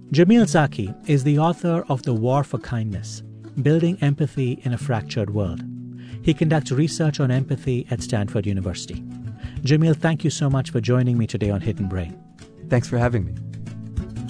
Jamil Zaki is the author of The War for Kindness, Building Empathy in a Fractured World. He conducts research on empathy at Stanford University. Jamil, thank you so much for joining me today on Hidden Brain. Thanks for having me.